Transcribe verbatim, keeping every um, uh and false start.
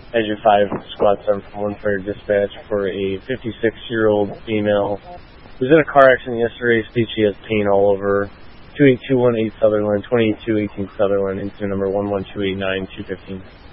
Engine five, Squad seven from one Fire Dispatch for a fifty-six-year-old female who was in a car accident yesterday. States she has pain all over. two eight two one eight Sutherland, twenty-two eighteen Sutherland, incident number one one two eight nine two fifteen.